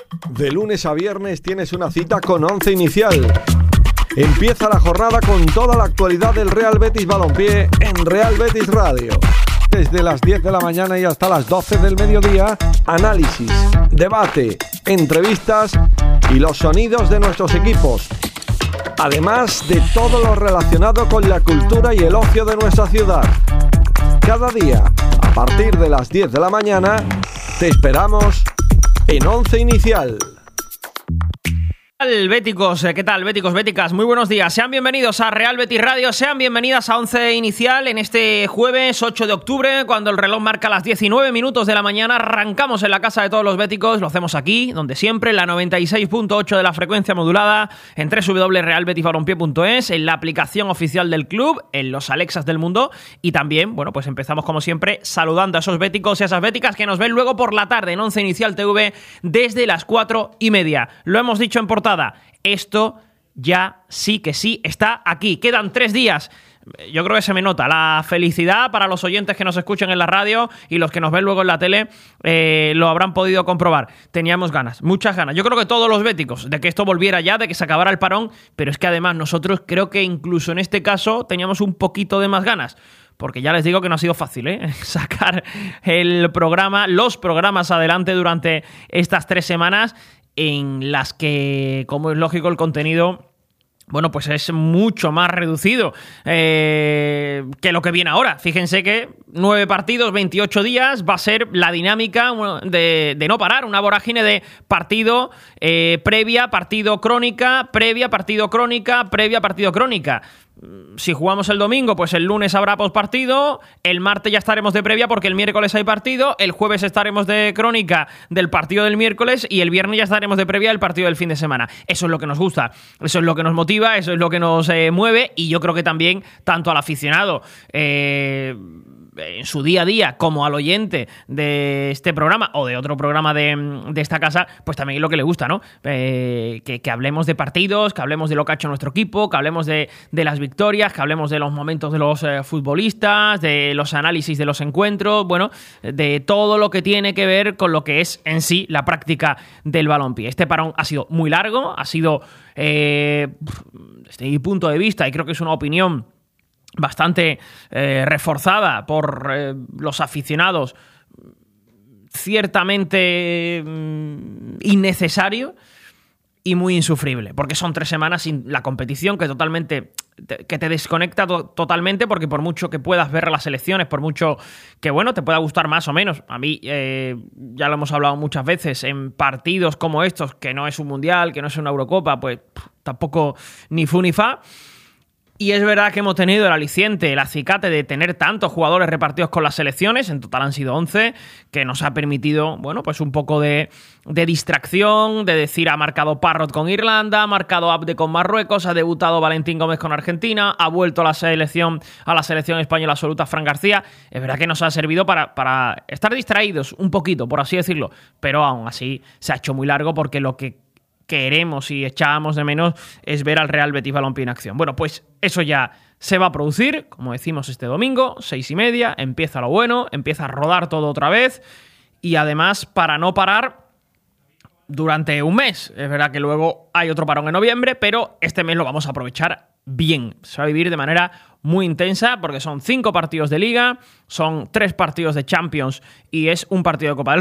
De lunes a viernes tienes una cita con Once Inicial. Empieza la jornada con toda la actualidad del Real Betis Balompié en Real Betis Radio. Desde las 10 de la mañana y hasta las 12 del mediodía, análisis, debate, entrevistas y los sonidos de nuestros equipos. Además de todo lo relacionado con la cultura y el ocio de nuestra ciudad. Cada día, a partir de las 10 de la mañana, te esperamos en Once Inicial. ¿Qué tal, béticos? ¿Qué tal, béticos, béticas? Muy buenos días. Sean bienvenidos a Real Betis Radio, sean bienvenidas a Once Inicial en este jueves 8 de octubre, cuando el reloj marca las 19 minutos de la mañana. Arrancamos en la casa de todos los béticos, lo hacemos aquí, donde siempre, la 96.8 de la frecuencia modulada, en www.realbetisbalompié.es, en la aplicación oficial del club, en los Alexas del mundo, y también, bueno, pues empezamos como siempre saludando a esos béticos y a esas béticas que nos ven luego por la tarde en Once Inicial TV desde las 4:30. Lo hemos dicho en portada. Esto ya sí que sí está aquí. Quedan 3 días. Yo creo que se me nota la felicidad para los oyentes que nos escuchan en la radio y los que nos ven luego en la tele lo habrán podido comprobar. Teníamos ganas, muchas ganas. Yo creo que todos los béticos de que esto volviera ya, de que se acabara el parón, pero es que además nosotros creo que incluso en este caso teníamos un poquito de más ganas. Porque ya les digo que no ha sido fácil, sacar el programa, los programas adelante durante estas 3 semanas en las que, como es lógico, el contenido, bueno, pues es mucho más reducido que lo que viene ahora. Fíjense que 9 partidos, 28 días, va a ser la dinámica de no parar, una vorágine de partido previa, partido crónica, previa, partido crónica, previa, partido crónica. Si jugamos el domingo, pues el lunes habrá postpartido, el martes ya estaremos de previa porque el miércoles hay partido, el jueves estaremos de crónica del partido del miércoles y el viernes ya estaremos de previa del partido del fin de semana. Eso es lo que nos gusta, eso es lo que nos motiva, eso es lo que nos mueve, y yo creo que también tanto al aficionado en su día a día como al oyente de este programa o de otro programa de esta casa, pues también es lo que le gusta, ¿no? Que hablemos de partidos, que hablemos de lo que ha hecho nuestro equipo, que hablemos de las victorias, que hablemos de los momentos de los futbolistas, de los análisis de los encuentros, bueno, de todo lo que tiene que ver con lo que es en sí la práctica del balompié. Este parón ha sido muy largo, ha sido, desde mi punto de vista, y creo que es una opinión bastante reforzada por los aficionados, ciertamente innecesario y muy insufrible, porque son 3 semanas sin la competición que te desconecta totalmente, porque por mucho que puedas ver las selecciones, por mucho que, bueno, te pueda gustar más o menos, a mí ya lo hemos hablado muchas veces, en partidos como estos, que no es un mundial, que no es una Eurocopa, pues tampoco ni fu ni fa. Y es verdad que hemos tenido el aliciente, el acicate de tener tantos jugadores repartidos con las selecciones, en total han sido 11, que nos ha permitido, bueno, pues un poco de distracción, de decir, ha marcado Parrot con Irlanda, ha marcado Abde con Marruecos, ha debutado Valentín Gómez con Argentina, ha vuelto a la selección española absoluta Fran García. Es verdad que nos ha servido para estar distraídos un poquito, por así decirlo, pero aún así se ha hecho muy largo, porque lo que queremos y echábamos de menos es ver al Real Betis Balompié en acción. Bueno, pues eso ya se va a producir, como decimos, este domingo, 6:30, empieza lo bueno, empieza a rodar todo otra vez, y además para no parar durante un mes. Es verdad que luego hay otro parón en noviembre, pero este mes lo vamos a aprovechar bien. Se va a vivir de manera muy intensa, porque son 5 partidos de Liga, son 3 partidos de Champions y es un partido de Copa del